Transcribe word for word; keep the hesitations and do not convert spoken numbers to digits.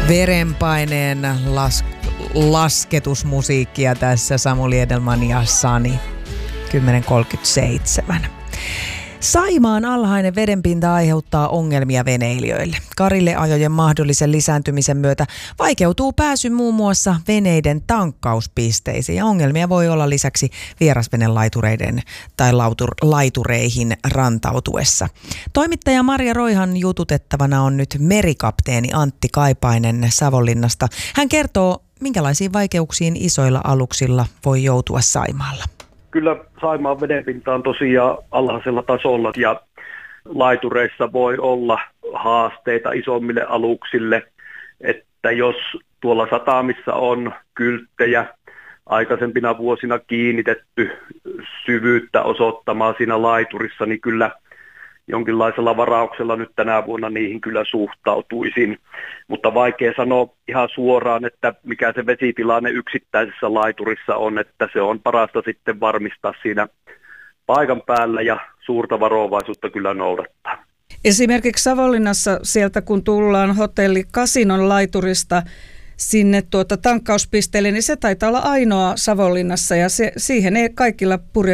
Verenpaineen las- lasketusmusiikkia tässä Samuli Edelman ja Sani. kymmenen kolmekymmentäseitsemän. Saimaan alhainen vedenpinta aiheuttaa ongelmia veneilijöille. Karilleajojen mahdollisen lisääntymisen myötä vaikeutuu pääsy muun muassa veneiden tankkauspisteisiin. Ja ongelmia voi olla lisäksi vierasvenelaitureiden tai lautur- laitureihin rantautuessa. Toimittaja Marja Roihan jututettavana on nyt merikapteeni Antti Kaipainen Savonlinnasta. Hän kertoo, minkälaisiin vaikeuksiin isoilla aluksilla voi joutua Saimaalla. Kyllä Saimaan vedenpinta on tosiaan alhaisella tasolla ja laitureissa voi olla haasteita isommille aluksille, että jos tuolla satamissa on kylttejä aikaisempina vuosina kiinnitetty syvyyttä osoittamaan siinä laiturissa, niin kyllä jonkinlaisella varauksella nyt tänä vuonna niihin kyllä suhtautuisin. Mutta vaikea sanoa ihan suoraan, että mikä se vesitilanne yksittäisessä laiturissa on, että se on parasta sitten varmistaa siinä paikan päällä ja suurta varovaisuutta kyllä noudattaa. Esimerkiksi Savonlinnassa sieltä kun tullaan hotelli Kasinon laiturista sinne tuota tankkauspisteelle, niin se taitaa olla ainoa Savonlinnassa ja se, siihen ei kaikilla purje